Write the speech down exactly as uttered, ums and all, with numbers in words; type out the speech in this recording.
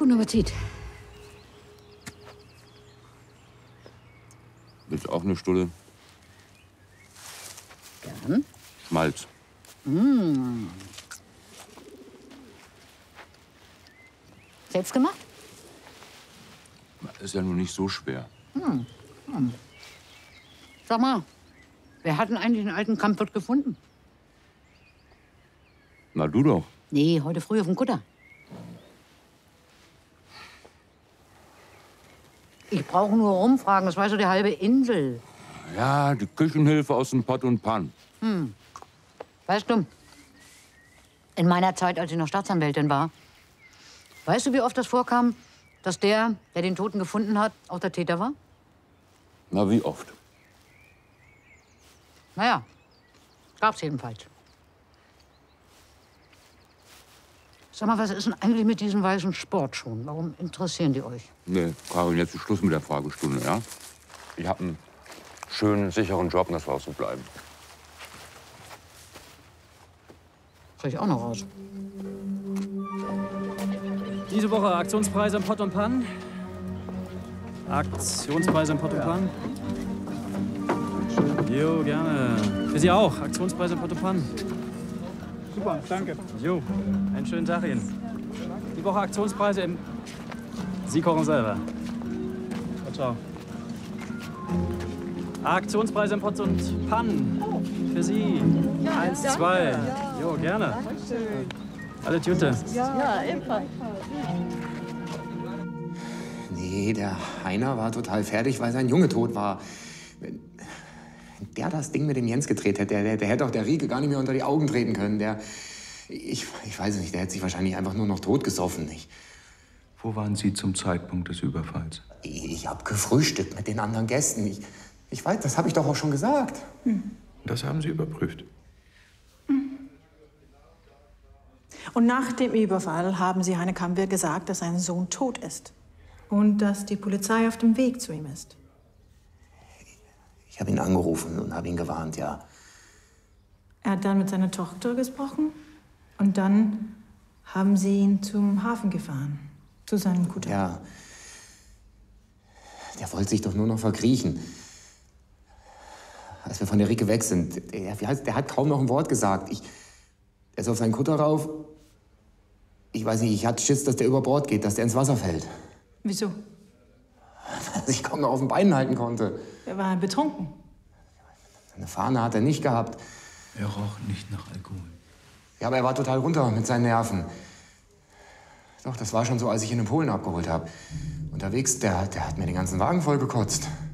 Guten Appetit. Willst du auch eine Stulle? Gern. Schmalz. Mmh. Selbst gemacht? Ist ja nun nicht so schwer. Hm. Hm. Sag mal, wer hat denn eigentlich den alten Kampfwirt gefunden? Na, du doch. Nee, heute früh auf dem Kutter. Ich brauche nur rumfragen, das weiß so die halbe Insel. Ja, die Küchenhilfe aus dem Pott und Pan. Hm. Weißt du, in meiner Zeit, als ich noch Staatsanwältin war, weißt du, wie oft das vorkam, dass der, der den Toten gefunden hat, auch der Täter war? Na, wie oft? Naja, gab's jedenfalls. Sag mal, was ist denn eigentlich mit diesen weißen Sportschuhen? Warum interessieren die euch? Nee, Karin, jetzt ist Schluss mit der Fragestunde, ja? Ich habe einen schönen, sicheren Job, und das war auch so bleiben. Krieg ich auch noch raus. Diese Woche Aktionspreise im Pott und Pan. Aktionspreise im Pott und Pan. Jo, gerne. Für Sie auch. Aktionspreise im Pott und Pan. Super, danke. Jo, einen schönen Tag Ihnen. Die Woche Aktionspreise im... Sie kochen selber. Ciao. Aktionspreise im Pott und Pan. Für Sie. Ja, Eins, danke. zwei. Ja. Jo, gerne. Dankeschön. Alle Tüte. Ja, ebenfalls. Nee, der Heiner war total fertig, weil sein Junge tot war. Wenn der das Ding mit dem Jens gedreht hätte, der, der, der hätte auch der Rieke gar nicht mehr unter die Augen treten können. Der, ich, ich weiß nicht, der hätte sich wahrscheinlich einfach nur noch totgesoffen. Ich, Wo waren Sie zum Zeitpunkt des Überfalls? ich, ich habe gefrühstückt mit den anderen Gästen. Ich, ich weiß, das habe ich doch auch schon gesagt. Hm. Das haben Sie überprüft. Und nach dem Überfall haben Sie Heine Kammwehr gesagt, dass sein Sohn tot ist. Und dass die Polizei auf dem Weg zu ihm ist. Ich habe ihn angerufen und habe ihn gewarnt, ja. Er hat dann mit seiner Tochter gesprochen. Und dann haben Sie ihn zum Hafen gefahren. Zu seinem Kutter. Ja. Der wollte sich doch nur noch verkriechen. Als wir von der Ricke weg sind, der, wie heißt, der hat kaum noch ein Wort gesagt. Ich, er ist auf seinen Kutter rauf. Ich weiß nicht, ich hatte Schiss, dass der über Bord geht, dass der ins Wasser fällt. Wieso? Dass ich kaum noch auf den Beinen halten konnte. Er war betrunken. Eine Fahne hat er nicht gehabt. Er roch nicht nach Alkohol. Ja, aber er war total runter mit seinen Nerven. Doch, das war schon so, als ich ihn in Polen abgeholt habe. Unterwegs, der, der hat mir den ganzen Wagen voll gekotzt.